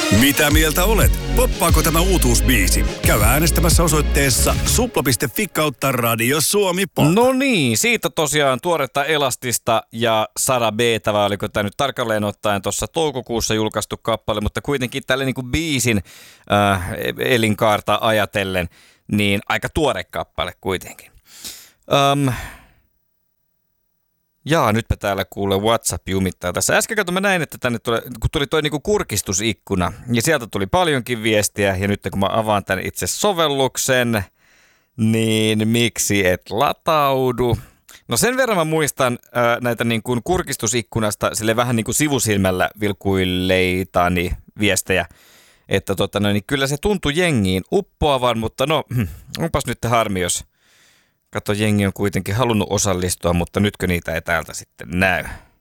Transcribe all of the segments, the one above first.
Mitä mieltä olet? Poppaako tämä uutuusbiisi? Käy äänestämässä osoitteessa supla.fi/Radio Suomi Pop. No niin, siitä tosiaan tuoretta Elastista ja Sara B:tä, vai oliko tämä nyt tarkalleen ottaen tuossa toukokuussa julkaistu kappale, mutta kuitenkin tälle niin kuin biisin elinkaarta ajatellen, niin aika tuore kappale kuitenkin. Nytpä täällä kuule WhatsApp jumittaa tässä. Äsken mä näin, että tänne tuli toi niinku kurkistusikkuna, ja sieltä tuli paljonkin viestiä, ja nyt kun mä avaan tän itse sovelluksen, niin miksi et lataudu? No sen verran mä muistan näitä niinku kurkistusikkunasta sille vähän niinku sivusilmällä vilkuilleitani viestejä, että niin kyllä se tuntui jengiin uppoavan, mutta no, onpas nyt harmi, jos kato, jengi on kuitenkin halunnut osallistua, mutta nytkö niitä ei täältä sitten näy.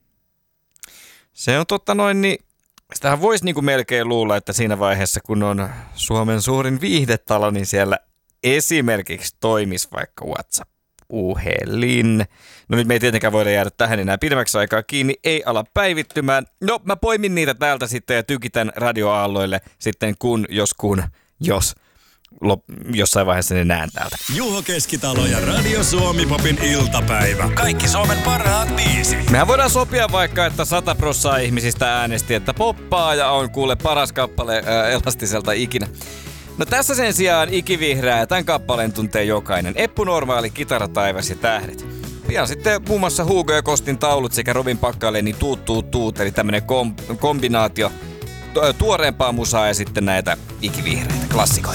Se on niin sitähän voisi niinku melkein luulla, että siinä vaiheessa, kun on Suomen suurin viihdetalo, niin siellä esimerkiksi toimisi vaikka WhatsApp-puhelin. No nyt me ei tietenkään voida jäädä tähän enää pidemmäksi aikaa kiinni, ei ala päivittymään. No mä poimin niitä täältä sitten ja tykitän radioaalloille sitten jos jossain vaiheessa ne näen täältä. Juho Keskitalo ja Radio Suomi Popin iltapäivä. Kaikki Suomen parhaat biisit. Mehän voidaan sopia vaikka, että 100% ihmisistä äänesti, että Poppaaja on kuule paras kappale Elastiselta ikinä. No tässä sen sijaan ikivihreä ja tämän kappaleen tuntee jokainen. Eppu Normaali, Kitara, taivas ja tähdet. Pian sitten muun muassa Hugo ja Kostin taulut sekä Robin Pakkaleeni tuut, eli tämmönen kombinaatio tuoreempaa musaa ja sitten näitä ikivihreitä klassikoita.